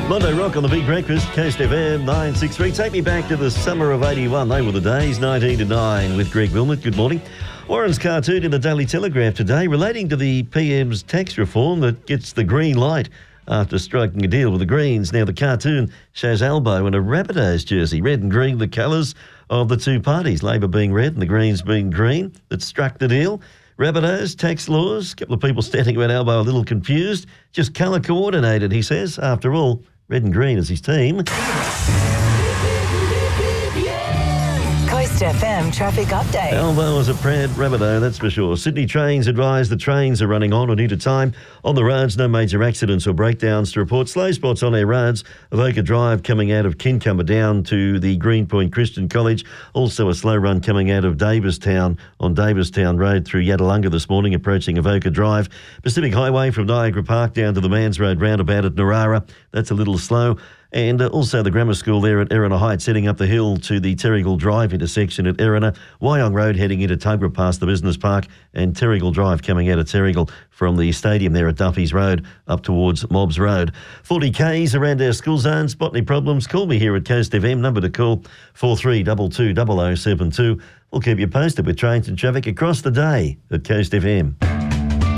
Monday Rock on the Big Breakfast, Coast FM 963. Take me back to the summer of 81. They were the days, 19 to 9 with Greg Wilmot. Good morning. Warren's cartoon in the Daily Telegraph today relating to the PM's tax reform that gets the green light after striking a deal with the Greens. Now, the cartoon shows Albo in a Rabbitohs jersey, red and green, the colours of the two parties, Labor being red and the Greens being green, that struck the deal. Rabbitohs, tax laws, a couple of people standing around Albo a little confused. Just colour coordinated, he says. After all, red and green is his team. Coast FM traffic update. Albo is a proud Rabbitoh, that's for sure. Sydney Trains advise the trains are running on or near to time. On the roads, no major accidents or breakdowns to report. Slow spots on our roads. Avoca Drive coming out of Kincumber down to the Greenpoint Christian College. Also a slow run coming out of Davistown on Davistown Road through Yadalunga this morning, approaching Avoca Drive. Pacific Highway from Niagara Park down to the Mans Road roundabout at Narara. That's a little slow. And also the grammar school there at Erina Heights heading up the hill to the Terrigal Drive intersection at Erina. Wyong Road heading into Tuggerah past the business park, and Terrigal Drive coming out of Terrigal from the stadium there at Duffy's Road up towards Mobbs Road. 40 Ks around our school zones. Spot any problems? Call me here at Coast FM. Number to call 4322 0072. We'll keep you posted with trains and traffic across the day at Coast FM.